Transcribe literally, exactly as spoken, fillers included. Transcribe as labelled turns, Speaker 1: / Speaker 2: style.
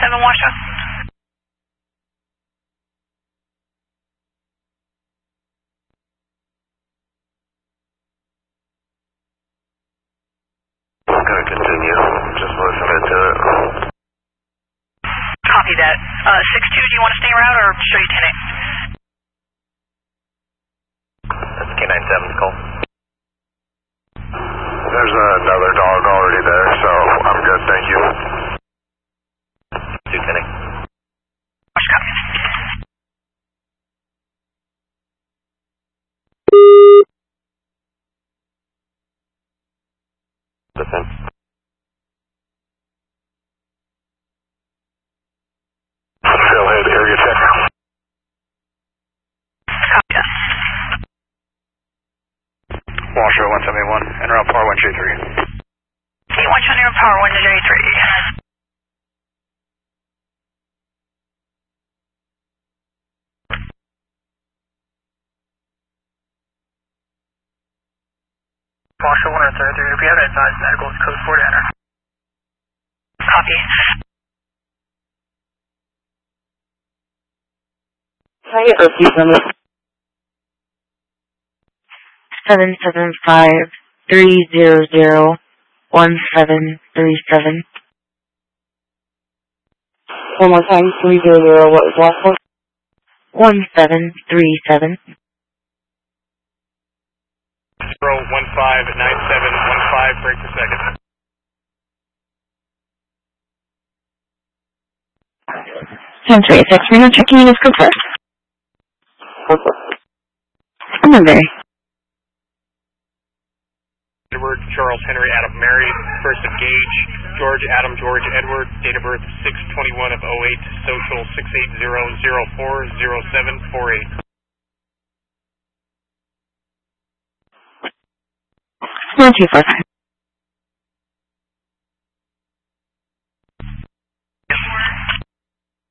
Speaker 1: seven, washout.
Speaker 2: I'm going to continue. Just listening to it.
Speaker 1: Copy that. Uh, six two, do you want to stay en route or show you ten eight?
Speaker 2: That's K nine seven's call. There's another dog already there, so I'm good, thank you. two ten eight.
Speaker 1: Watch, copy.
Speaker 2: Listen. Phil, hey, area check.
Speaker 1: Copy that.
Speaker 2: Washoe one seventy-one, en route power one J three.
Speaker 1: Hey, watch on your power one to J three. Washoe one thirty-three, if you haven't advised medical, it's code four to enter. Copy.
Speaker 3: Can I get repeat number? Seven seven five three zero zero one seven three seven. One more time, three zero zero. What was the last one? One seven three seven.
Speaker 4: Zero one five nine seven one five. Break per second.
Speaker 3: Ten three six. We're not checking in as good first. Monday.
Speaker 4: Edward, Charles, Henry, Adam, Mary, first of Gage, George, Adam, George, Edward, date of birth six twenty-one of oh eight, social six eight zero zero four zero seven four eight.
Speaker 3: One two four five.